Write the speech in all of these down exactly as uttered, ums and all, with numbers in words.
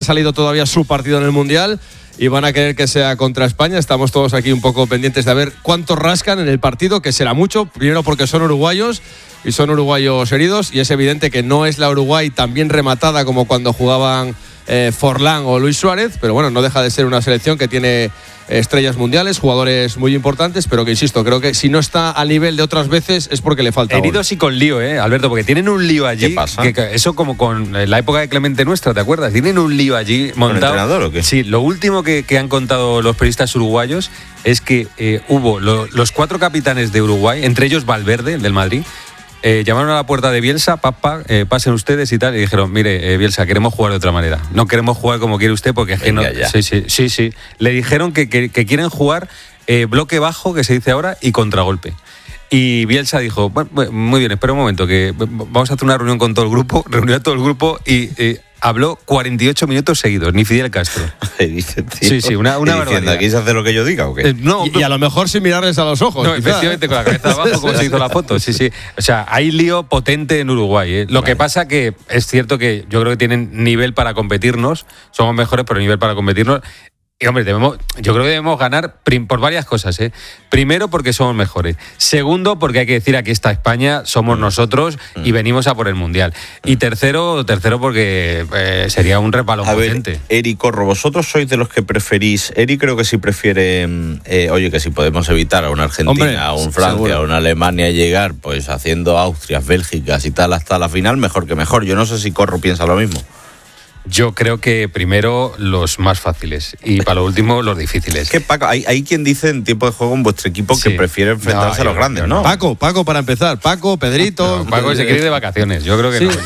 salido todavía su partido en el Mundial y van a querer que sea contra España. Estamos todos aquí un poco pendientes de ver cuánto rascan en el partido, que será mucho, primero porque son uruguayos y son uruguayos heridos, y es evidente que no es la Uruguay tan bien rematada como cuando jugaban eh, Forlán o Luis Suárez, pero bueno, no deja de ser una selección que tiene estrellas mundiales, jugadores muy importantes, pero que insisto, creo que si no está al nivel de otras veces es porque le falta heridos gol. Y con lío, ¿eh, Alberto? Porque tienen un lío allí. ¿Qué pasa? Que, que eso como con la época de Clemente Nuestra, ¿te acuerdas? Tienen un lío allí montado. ¿Con el entrenador o qué? Sí, lo último que, que han contado los periodistas uruguayos es que eh, hubo lo, los cuatro capitanes de Uruguay, entre ellos Valverde, el del Madrid. Eh, llamaron a la puerta de Bielsa, papá, eh, pasen ustedes y tal, y dijeron, mire, eh, Bielsa, queremos jugar de otra manera. No queremos jugar como quiere usted porque es que no... Ya. Sí, sí, sí, sí. Le dijeron que, que, que quieren jugar eh, bloque bajo, que se dice ahora, y contragolpe. Y Bielsa dijo, bueno, muy bien, espera un momento, que vamos a hacer una reunión con todo el grupo, reunió a todo el grupo y... Eh, habló cuarenta y ocho minutos seguidos, ni Fidel Castro. Dice, tío, sí, sí, una, una barbaridad. ¿Aquí se hace lo que yo diga o qué? Eh, no, y, y a lo mejor sin mirarles a los ojos. No, quizá, efectivamente, ¿eh? con la cabeza abajo, como se hizo la foto. Sí, sí. O sea, hay lío potente en Uruguay, ¿eh? Lo vale. que pasa que es cierto que yo creo que tienen nivel para competirnos, somos mejores, pero nivel para competirnos. Y hombre, debemos, yo creo que debemos ganar prim, por varias cosas, ¿eh? Primero, porque somos mejores. Segundo, porque hay que decir, aquí está España, somos nosotros y venimos a por el Mundial. Y tercero, tercero porque eh, sería un resbalón a potente. Ver, Eri, Corro, vosotros sois de los que preferís... Eri creo que sí prefiere... Eh, oye, que si podemos evitar a una Argentina, hombre, a un Francia, seguro. a una Alemania llegar, pues haciendo Austrias, Bélgicas y tal hasta la final, mejor que mejor. Yo no sé si Corro piensa lo mismo. Yo creo que primero los más fáciles y para lo último los difíciles. Es que Paco, hay, hay quien dice en tiempo de juego en vuestro equipo sí. que prefiere enfrentarse no, a los grandes, ¿no? Paco, Paco para empezar, Paco, Pedrito. No, Paco se quiere ir de vacaciones, yo creo que sí. no.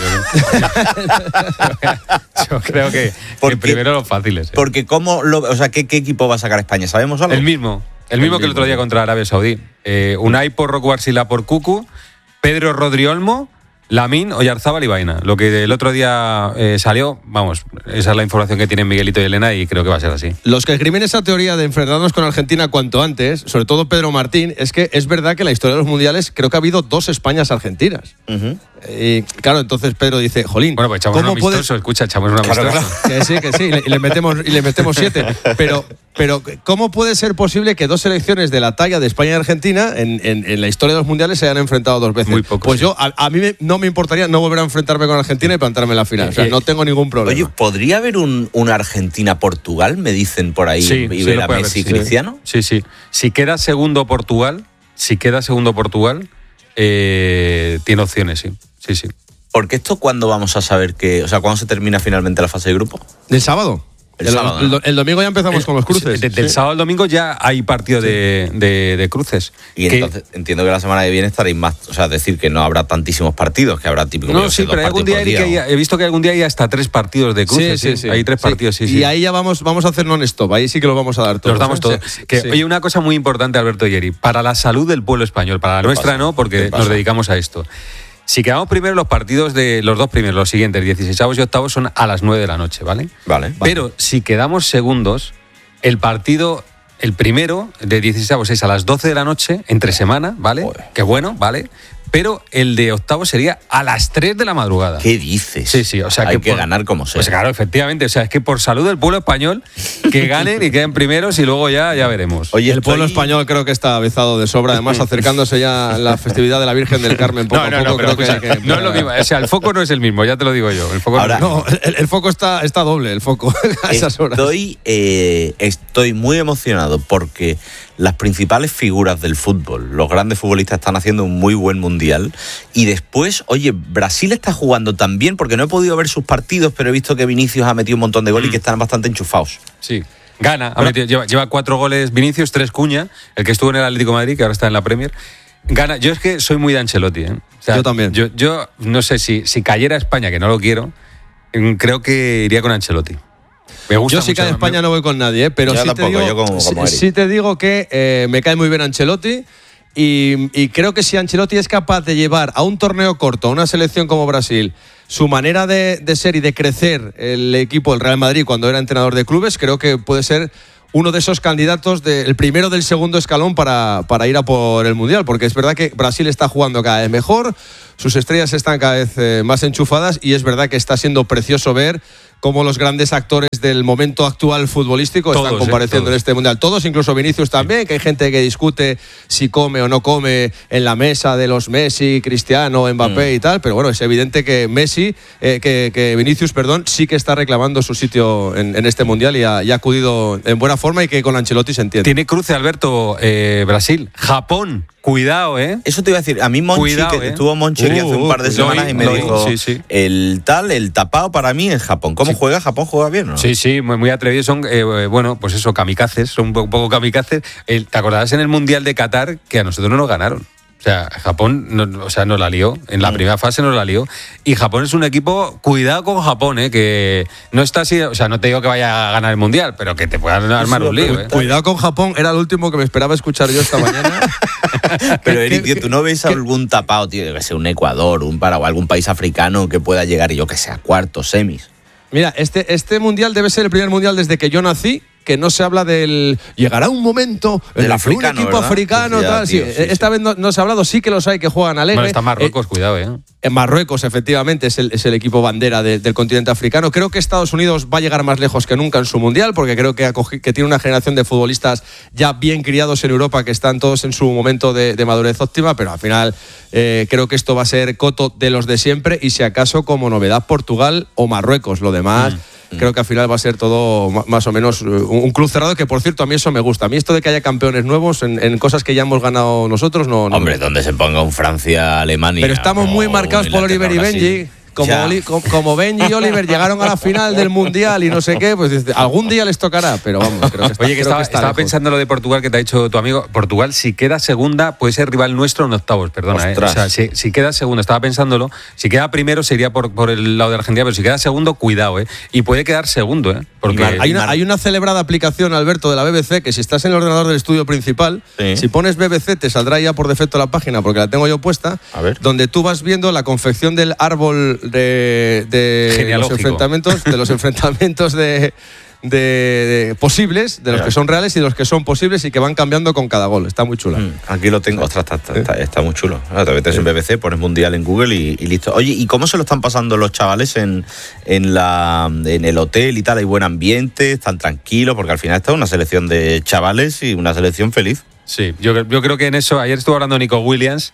Yo, yo creo que, que primero los fáciles. ¿eh? Porque cómo, lo, o sea, ¿qué, qué equipo va a sacar España? ¿Sabemos algo? El mismo, el mismo el que el otro día contra Arabia Saudí. Eh, Unai por Rocco Arcila por Cucu, Pedro Rodri Olmo, Lamín, Oyarzábal y Baena. Lo que el otro día eh, salió, vamos, esa es la información que tienen Miguelito y Elena y creo que va a ser así. Los que esgrimen esa teoría de enfrentarnos con Argentina cuanto antes, sobre todo Pedro Martín, es que es verdad que en la historia de los mundiales creo que ha habido dos Españas argentinas. Uh-huh. Y claro, entonces Pedro dice, jolín, bueno, pues echamos un amistoso, puede... escucha, echamos un amistoso. Claro, claro. Que sí, que sí, y le, y le metemos y le metemos siete. Pero, pero ¿cómo puede ser posible que dos selecciones de la talla de España y Argentina en, en, en la historia de los mundiales se hayan enfrentado dos veces? Muy poco. Pues sí. yo, a, a mí me, no me importaría no volver a enfrentarme con Argentina y plantarme en la final. O sea, no tengo ningún problema. Oye, ¿podría haber un, una Argentina-Portugal? Me dicen por ahí, sí, y sí, ver a Messi y sí. Cristiano. Sí, sí. Si queda segundo Portugal, si queda segundo Portugal, eh, tiene opciones, sí. Sí, sí. Porque esto, ¿cuándo vamos a saber que, o sea, cuándo se termina finalmente la fase de grupo? ¿Del sábado? El, el, sábado, ¿no? el, el domingo ya empezamos el, con los cruces. Desde sí. el sábado al domingo ya hay partido sí. de, de, de cruces. Y que, entonces entiendo que la semana que viene estaréis más, o sea, decir que no habrá tantísimos partidos, que habrá típico. No, sí, pero hay algún día, día que hay, he visto que algún día hay hasta tres partidos de cruces. Sí, sí, sí. Hay tres sí. partidos, sí, sí. Y ahí ya vamos, vamos a hacer non-stop, ahí sí que lo vamos a dar todos. Los damos ¿eh? todos. Sí, que, sí. Oye, una cosa muy importante, Alberto Yeri, para la salud del pueblo español, para la nuestra no, porque nos dedicamos a esto. Si quedamos primero, los partidos de los dos primeros, los siguientes, dieciseisavos y octavos, son a las nueve de la noche, ¿vale? Vale. Pero vale. si quedamos segundos, el partido, el primero de dieciseisavos es a las doce de la noche, entre semana, ¿vale? Joder. Qué bueno, ¿vale? Pero el de octavos sería a las tres de la madrugada. ¿Qué dices? Sí, sí, o sea hay que, que por, ganar como sea. Pues claro, efectivamente, o sea, es que por salud del pueblo español, que ganen y queden primeros y luego ya, ya veremos. Oye, el estoy... pueblo español creo que está avezado de sobra, además acercándose ya a la festividad de la Virgen del Carmen poco no, no, a poco. No, creo pero, que, o sea, que, no es lo mismo, o sea, el foco no es el mismo, ya te lo digo yo. El foco Ahora, no, no el, el foco está, está doble, el foco a esas horas. Estoy, eh, estoy muy emocionado porque las principales figuras del fútbol, los grandes futbolistas están haciendo un muy buen mundial y después, oye, Brasil está jugando tan bien porque no he podido ver sus partidos, pero he visto que Vinicius ha metido un montón de goles mm. y que están bastante enchufados. Sí, gana, ha metido, lleva, lleva cuatro goles Vinicius, tres Cuña, el que estuvo en el Atlético de Madrid, que ahora está en la Premier. Gana, yo es que soy muy de Ancelotti, ¿eh? O sea, yo también. Yo, yo no sé si, si cayera España, que no lo quiero, creo que iría con Ancelotti. Me gusta yo sí que en España me... no voy con nadie, ¿eh? Pero sí, tampoco, te digo, yo como, como sí, sí te digo que eh, me cae muy bien Ancelotti y, y creo que si Ancelotti es capaz de llevar a un torneo corto, a una selección como Brasil, su manera de, de ser y de crecer el equipo del Real Madrid cuando era entrenador de clubes, creo que puede ser uno de esos candidatos, de, el primero del segundo escalón para, para ir a por el Mundial, porque es verdad que Brasil está jugando cada vez mejor, sus estrellas están cada vez eh, más enchufadas y es verdad que está siendo precioso ver cómo los grandes actores del momento actual futbolístico todos, están compareciendo eh, en este Mundial. Todos, incluso Vinicius también, sí. Que hay gente que discute si come o no come en la mesa de los Messi, Cristiano, Mbappé mm. y tal, pero bueno, es evidente que Messi, eh, que, que Vinicius, perdón, sí que está reclamando su sitio en, en este Mundial y ha, y ha acudido en buena forma y que con Ancelotti se entiende. Tiene cruce, Alberto, eh, Brasil, Japón. Cuidado, ¿eh? Eso te iba a decir. A mí Monchi, Cuidado, que eh. estuvo Monchi uh, hace un par de semanas uh, y me uh, dijo sí, sí. el tal, el tapado para mí es Japón. ¿Cómo sí. juega? ¿Japón juega bien o no? Sí, sí, muy, muy atrevidos. Son, eh, bueno, pues eso, kamikazes, son un poco, un poco kamikazes. El, ¿Te acordarás en el Mundial de Qatar que a nosotros no nos ganaron? O sea, Japón no, o sea, nos la lió. En la mm. primera fase nos la lió. Y Japón es un equipo, cuidado con Japón, ¿eh? Que no está así, o sea, no te digo que vaya a ganar el Mundial, pero que te puedan armar un lío, ¿eh? Cuidado con Japón, era lo último que me esperaba escuchar yo esta mañana. Pero Eric, tío, ¿tú no ves algún tapado, tío, que sea un Ecuador, un Paraguay, algún país africano que pueda llegar, yo que sea, cuartos, semis? Mira, este, este Mundial debe ser el primer Mundial desde que yo nací que no se habla del... Llegará un momento en el que un equipo ¿verdad? africano... Pues ya, tal, tío, sí, sí, esta sí. vez no, no se ha hablado, sí que los hay que juegan alegre. Bueno, está Marruecos, eh, cuidado, ¿eh? En Marruecos, efectivamente, es el, es el equipo bandera de, del continente africano. Creo que Estados Unidos va a llegar más lejos que nunca en su Mundial, porque creo que, acogi, que tiene una generación de futbolistas ya bien criados en Europa, que están todos en su momento de, de madurez óptima, pero al final eh, creo que esto va a ser coto de los de siempre y si acaso como novedad Portugal o Marruecos. Lo demás... Mm. Creo que al final va a ser todo más o menos un club cerrado, que por cierto a mí eso me gusta. A mí esto de que haya campeones nuevos en, en cosas que ya hemos ganado nosotros no... no Hombre, donde se ponga un Francia-Alemania. Pero estamos muy marcados por Oliver y Benji. Como, Oli, como, como Benji y Oliver llegaron a la final del Mundial y no sé qué, pues algún día les tocará, pero vamos, creo que está, Oye, que creo estaba, que está estaba pensando lo de Portugal que te ha dicho tu amigo. Portugal, si queda segunda, puede ser rival nuestro en octavos, perdona. ¿eh? O sea, si, si queda segunda, estaba pensándolo, si queda primero sería por, por el lado de Argentina, pero si queda segundo, cuidado, ¿eh? Y puede quedar segundo, ¿eh? Porque hay una, hay una celebrada aplicación, Alberto, de la B B C, que si estás en el ordenador del estudio principal, sí. si pones B B C te saldrá ya por defecto la página, porque la tengo yo puesta, a ver. donde tú vas viendo la confección del árbol de, de los enfrentamientos, de los enfrentamientos de... De, de posibles, de los que son reales y de los que son posibles y que van cambiando con cada gol. Está muy chula. Mm, aquí lo tengo. Ostras, está, está, está, está muy chulo. Ahora te metes en B B C, pones Mundial en Google y, y listo. Oye, ¿y cómo se lo están pasando los chavales en, en, la, en el hotel y tal? ¿Hay buen ambiente? ¿Están tranquilos? Porque al final está una selección de chavales y una selección feliz. Sí, yo, yo creo que en eso... Ayer estuvo hablando Nico Williams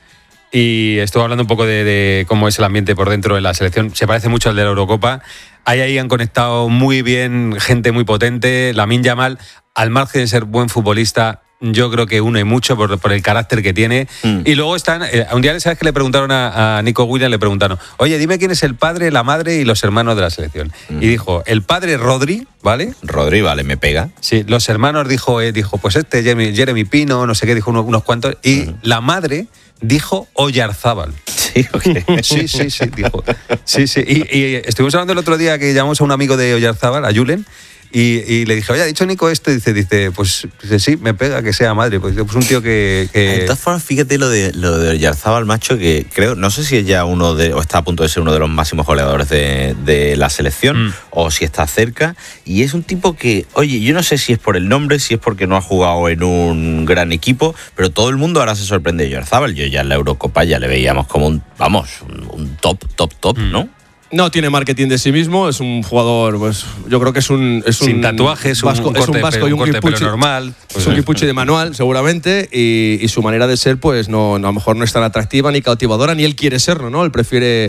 y estuvo hablando un poco de, de cómo es el ambiente por dentro de la selección. Se parece mucho al de la Eurocopa. Ahí, ahí han conectado muy bien, gente muy potente. Lamine Yamal, al margen de ser buen futbolista, yo creo que une mucho por, por el carácter que tiene. Mm. Y luego están, eh, un día, ¿sabes que le preguntaron a, a Nico Williams? Le preguntaron, oye, dime quién es el padre, la madre y los hermanos de la selección. Mm. Y dijo, el padre Rodri, ¿vale? Rodri, vale, me pega. Sí, los hermanos dijo, eh, dijo pues este, Jeremy, Jeremy Pino, no sé qué, dijo unos, unos cuantos. Y mm. la madre dijo Oyarzábal. Sí, okay. sí, sí, sí, dijo. Sí, sí. Y, y estuvimos hablando el otro día que llamamos a un amigo de Oyarzábal, a Julen, y, y le dije, oye, ¿ha dicho Nico esto? Y dice, dice pues dice, sí, me pega que sea madre. Pues, pues un tío que... que... De todas formas, fíjate lo de lo de Oyarzábal, macho, que creo, no sé si es ya uno de, o está a punto de ser uno de los máximos goleadores de, de la selección, mm. o si está cerca, y es un tipo que, oye, yo no sé si es por el nombre, si es porque no ha jugado en un gran equipo, pero todo el mundo ahora se sorprende de Oyarzábal. Yo ya en la Eurocopa ya le veíamos como un, vamos, un, un top, top, top, mm. ¿no? No tiene marketing de sí mismo, es un jugador, pues yo creo que es un... Es Sin un tatuajes, vasco, un, es un vasco un y un guipuchi normal. Pues es un guipuchi de manual, seguramente, y, y su manera de ser, pues no, no, a lo mejor no es tan atractiva ni cautivadora, ni él quiere serlo, ¿no? Él prefiere...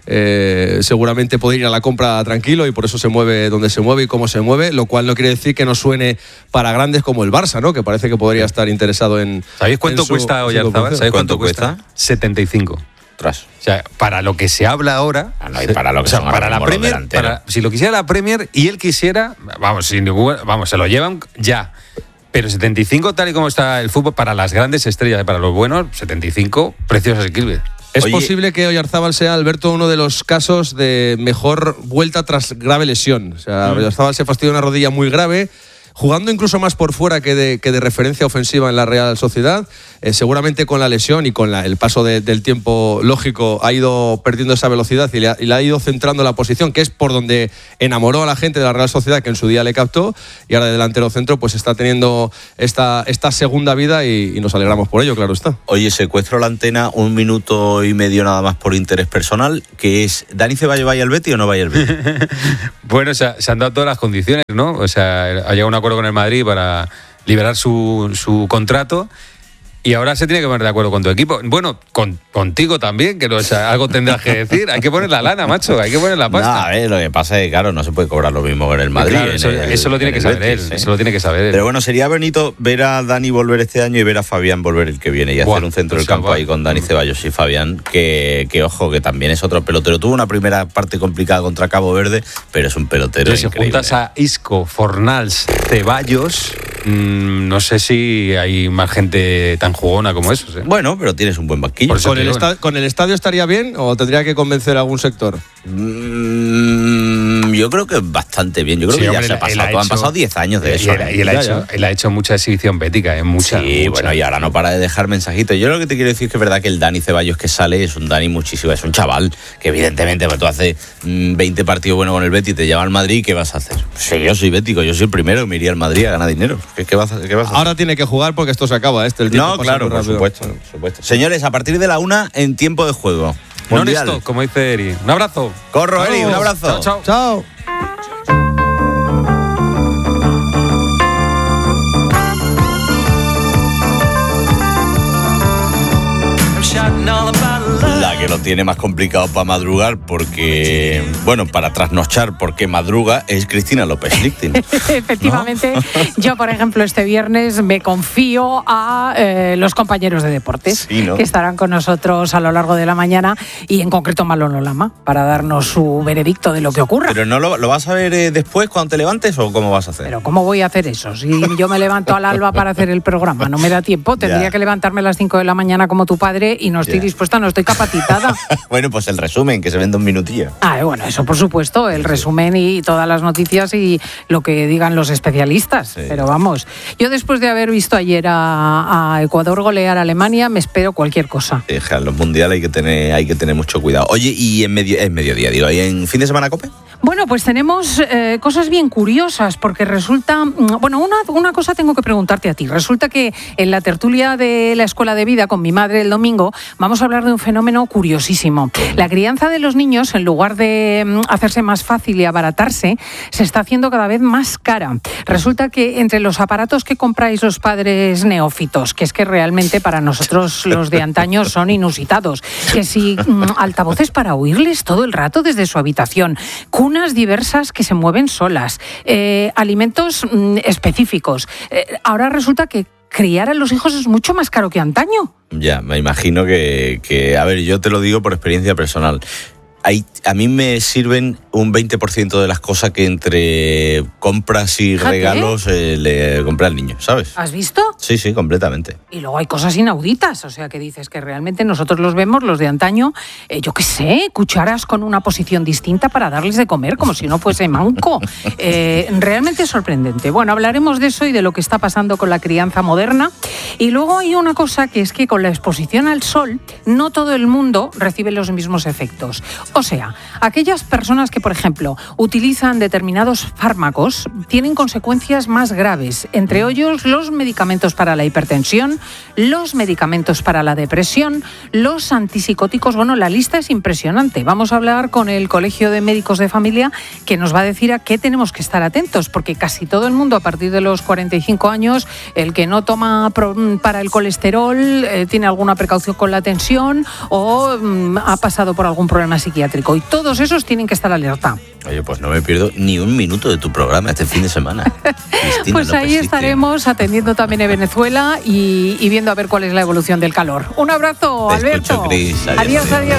Eh, seguramente poder ir a la compra tranquilo y por eso se mueve donde se mueve y cómo se mueve, lo cual no quiere decir que no suene para grandes como el Barça, ¿no? Que parece que podría estar interesado en... ¿Sabéis cuánto en su, cuesta Oyarzábal? ¿Sabéis cuánto, cuánto cuesta? setenta y cinco. Tras. O sea, para lo que se habla ahora, ah, no, y para lo que o sea, para la Premier, para, si lo quisiera la Premier y él quisiera, vamos, sin ningún, vamos, se lo llevan ya. Pero setenta y cinco, tal y como está el fútbol, para las grandes estrellas, para los buenos, setenta y cinco, precios asequibles. Es Oye, posible que Oyarzábal sea, Alberto, uno de los casos de mejor vuelta tras grave lesión. O sea, mm. Oyarzábal se fastidió una rodilla muy grave. jugando incluso más por fuera que de, que de referencia ofensiva en la Real Sociedad. Eh, seguramente con la lesión y con la, el paso de, del tiempo lógico ha ido perdiendo esa velocidad y le, ha, y le ha ido centrando la posición, que es por donde enamoró a la gente de la Real Sociedad, que en su día le captó, y ahora de delantero centro pues está teniendo esta, esta segunda vida y, y nos alegramos por ello, claro está. Oye, secuestro la antena un minuto y medio nada más por interés personal, que es, ¿Dani Ceballos vaya al Betis o no vaya al Betis? Bueno, se, se han dado todas las condiciones, ¿no? O sea, ha llegado a un acuerdo con el Madrid para liberar su, su contrato. Y ahora se tiene que poner de acuerdo con tu equipo. Bueno, con, contigo también, que no, o sea, algo tendrás que decir. Hay que poner la lana, macho, hay que poner la pasta. No, a ver, lo que pasa es que, claro, no se puede cobrar lo mismo que en el Madrid. Claro, eso, en el, eso lo tiene que saber Betis, él, ¿eh? Eso lo tiene que saber él. Pero bueno, sería bonito ver a Dani volver este año y ver a Fabián volver el que viene y Buah, hacer un centro del campo ahí con Dani Ceballos y Fabián, que, que ojo, que también es otro pelotero. Tuvo una primera parte complicada contra Cabo Verde, pero es un pelotero Entonces, increíble. Si juntas a Isco, Fornals, Ceballos, mmm, no sé si hay más gente tan jugona como esos. ¿eh? Bueno, pero tienes un buen banquillo. ¿Con el, esta- ¿Con el estadio estaría bien o tendría que convencer a algún sector? Mm, yo creo que bastante bien. Yo creo Sí, que hombre, ya se ha él pasado. ha Han hecho- pasado diez años de Y eso. él, y él ha Ya, hecho, ya. él ha hecho mucha exhibición bética, ¿eh? mucha. Sí, mucha. bueno, y ahora no para de dejar mensajitos. Yo lo que te quiero decir es que es verdad que el Dani Ceballos que sale es un Dani muchísimo, es un chaval que evidentemente pues, tú haces mm, veinte partidos buenos con el Betis y te lleva al Madrid, ¿qué vas a hacer? Sí, yo soy bético, yo soy el primero que me iría al Madrid a ganar dinero. ¿Qué, qué vas a, qué vas a hacer? Ahora tiene que jugar porque esto se acaba, este el tiempo No, pasa claro, muy por rápido. supuesto, por supuesto. Señores, a partir de la una en tiempo de juego. Mundial. Non-stop, como dice Eri. Un abrazo. Corro, Eri, un Vamos. abrazo. Chao, chao. Chao. La que lo tiene más complicado para madrugar porque, bueno, para trasnochar porque madruga es Cristina López Lichting. Efectivamente, ¿no? Yo, por ejemplo, este viernes me confío a eh, los compañeros de deportes Sí, ¿no? que estarán con nosotros a lo largo de la mañana y en concreto Manolo Lama para darnos su veredicto de lo que ocurra. ¿Pero no lo, lo vas a ver eh, después cuando te levantes o cómo vas a hacer? Pero ¿cómo voy a hacer eso? Si yo me levanto al alba para hacer el programa, no me da tiempo, tendría Ya. que levantarme a las cinco de la mañana como tu padre y no estoy Ya. dispuesta, no estoy capacitada. Bueno, pues el resumen, que se vende un minutillo. Ah, bueno, eso por supuesto, el resumen y todas las noticias y lo que digan los especialistas. Sí. Pero vamos, yo después de haber visto ayer a, a Ecuador golear a Alemania, me espero cualquier cosa. Deja, en los mundiales hay que tener, hay que tener mucho cuidado. Oye, y en medio, en mediodía, digo, ¿y en fin de semana Cope? Bueno, pues tenemos eh, cosas bien curiosas, porque resulta, mm, bueno, una, una cosa tengo que preguntarte a ti. Resulta que en la tertulia de la Escuela de Vida con mi madre el domingo vamos a hablar de un fenómeno curiosísimo. La crianza de los niños, en lugar de mm, hacerse más fácil y abaratarse, se está haciendo cada vez más cara. Resulta que entre los aparatos que compráis los padres neófitos, que es que realmente para nosotros los de antaño son inusitados, que si mm, altavoces para oírles todo el rato desde su habitación, cunas diversas que se mueven solas, eh, alimentos mm, específicos. Eh, ahora resulta que criar a los hijos es mucho más caro que antaño. Ya, me imagino que, que, a ver, yo te lo digo por experiencia personal. Hay, a mí me sirven un veinte por ciento de las cosas que entre compras y Fíjate. regalos eh, le compré al niño, ¿sabes? ¿Has visto? Sí, sí, completamente. Y luego hay cosas inauditas, o sea que dices que realmente nosotros los vemos, los de antaño, eh, yo qué sé, cucharas con una posición distinta para darles de comer, como si no fuese manco. Eh, realmente es sorprendente. Bueno, hablaremos de eso y de lo que está pasando con la crianza moderna. Y luego hay una cosa que es que con la exposición al sol, no todo el mundo recibe los mismos efectos. O sea, aquellas personas que, por ejemplo, utilizan determinados fármacos tienen consecuencias más graves, entre ellos los medicamentos para la hipertensión, los medicamentos para la depresión, los antipsicóticos. Bueno, la lista es impresionante. Vamos a hablar con el Colegio de Médicos de Familia que nos va a decir a qué tenemos que estar atentos, porque casi todo el mundo a partir de los cuarenta y cinco años, el que no toma pro, para el colesterol, eh, tiene alguna precaución con la tensión o mm, ha pasado por algún problema psiquiátrico. Y todos esos tienen que estar alerta. Oye, pues no me pierdo ni un minuto de tu programa este fin de semana. Cristina Pues López ahí Lichting. estaremos atendiendo también en Venezuela y, y viendo a ver cuál es la evolución del calor. Un abrazo, Te Alberto. escucho, Cris. Adiós, Adiós, adiós. adiós.